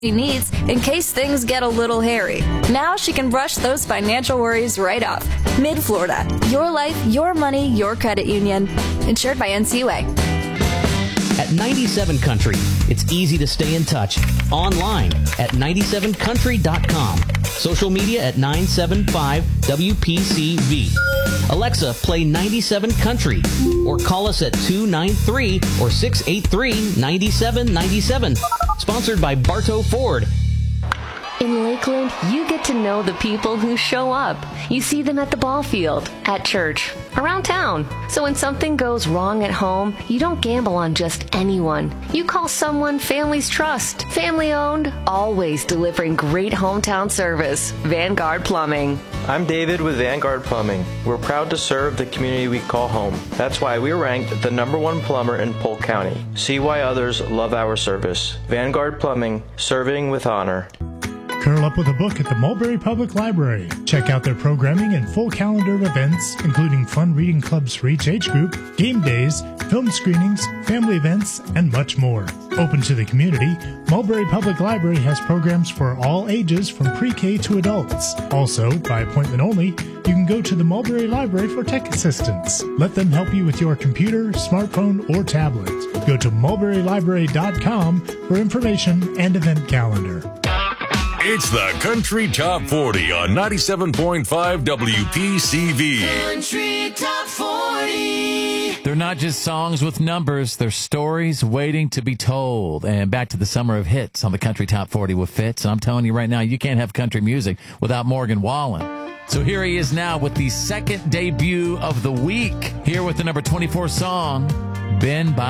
she needs in case things get a little hairy. Now she can brush those financial worries right off. Mid-Florida. Your life, your money, your credit union. Insured by NCUA. At 97 Country, it's easy to stay in touch. Online at 97country.com. Social media at 975-WPCV. Alexa, play 97 Country. Or call us at 293 or 683-9797. Sponsored by Bartow Ford. In Lakeland, you get to know the people who show up. You see them at the ball field, at church, around town. So when something goes wrong at home, you don't gamble on just anyone. You call someone families trust. Family owned, always delivering great hometown service. Vanguard Plumbing. I'm David with Vanguard Plumbing. We're proud to serve the community we call home. That's why we're ranked the #1 plumber in Polk County. See why others love our service. Vanguard Plumbing, serving with honor. Curl up with a book at the Mulberry Public Library. Check out their programming and full calendar of events, including fun reading clubs for each age group, game days, film screenings, family events, and much more. Open to the community, Mulberry Public Library has programs for all ages from pre-K to adults. Also, by appointment only, you can go to the Mulberry Library for tech assistance. Let them help you with your computer, smartphone, or tablet. Go to mulberrylibrary.com for information and event calendar. It's the Country Top 40 on 97.5 WPCV. Country Top 40. They're not just songs with numbers, they're stories waiting to be told. And back to the summer of hits on the Country Top 40 with Fitz. And I'm telling you right now, you can't have country music without Morgan Wallen. So here he is now with the second debut of the week. Here with the number 24 song, Ben by